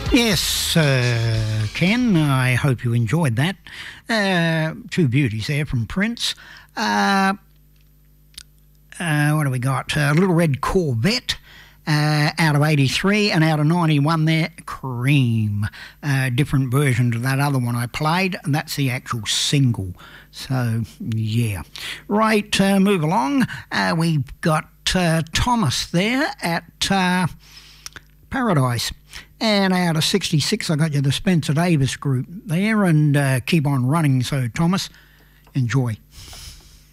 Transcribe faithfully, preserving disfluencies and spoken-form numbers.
Yes, uh, Ken, I hope you enjoyed that. Uh, two beauties there from Prince. Uh, uh, what do we got? Uh, Little Red Corvette. Uh, out of eighty-three, and out of ninety-one there, Cream. Uh, different version to that other one I played, and that's the actual single. So, yeah. Right, uh, move along. Uh, we've got uh, Thomas there at uh, Paradise. And out of sixty-six, I got you the Spencer Davis group there, and uh, keep on running. So, Thomas, enjoy.